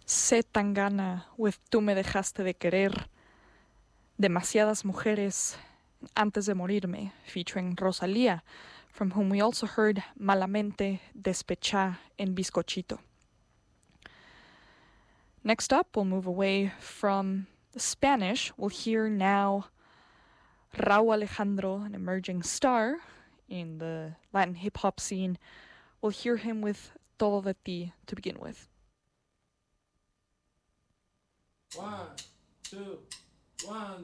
Se Tangana with Tú me dejaste de querer. Demasiadas mujeres antes de morirme, featuring Rosalía, from whom we also heard Malamente Despechá en Bizcochito. Next up, we'll move away from the Spanish. We'll hear now Raúl Alejandro, an emerging star in the Latin hip-hop scene. We'll hear him with Todo de Ti to begin with. 1, 2, 1.